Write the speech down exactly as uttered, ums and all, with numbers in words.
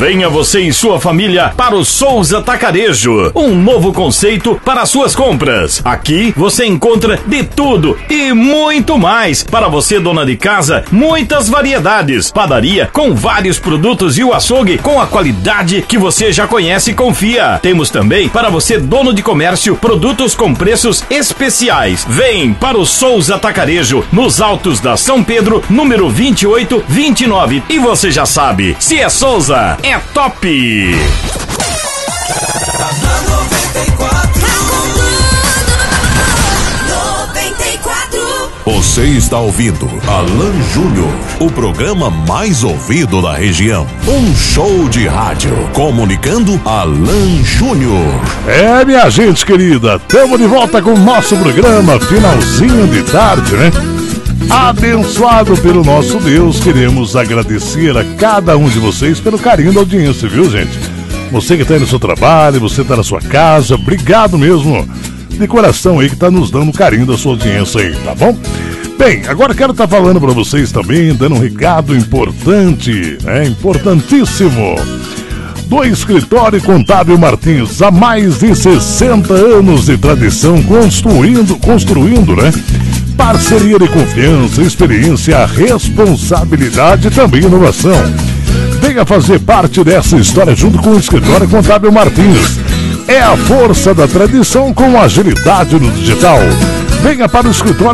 Venha você e sua família para o Souza Atacarejo, um novo conceito para suas compras. Aqui você encontra de tudo e muito mais. Para você, dona de casa, muitas variedades. Padaria com vários produtos e o açougue com a qualidade que você já conhece e confia. Temos também para você, dono de comércio, produtos com preços especiais. Vem para o Souza Atacarejo, nos Altos da São Pedro, número vinte e oito vinte e nove. E você já sabe, se é Souza, é top! Você está ouvindo Alan Júnior, o programa mais ouvido da região. Um show de rádio comunicando Alan Júnior. É, minha gente querida, estamos de volta com o nosso programa, finalzinho de tarde, né? Abençoado pelo nosso Deus, queremos agradecer a cada um de vocês pelo carinho da audiência, viu, gente? Você que está aí no seu trabalho, você está na sua casa, obrigado mesmo de coração aí que está nos dando carinho da sua audiência aí, tá bom? Bem, agora quero estar tá falando para vocês também, dando um recado importante, né? Importantíssimo. Do Escritório Contábil Martins, há mais de sessenta anos de tradição, construindo, construindo, né? Parceria de confiança, experiência, responsabilidade e também inovação. Venha fazer parte dessa história junto com o Escritório Contábil Martins. É a força da tradição com agilidade no digital. Venha para o Escritório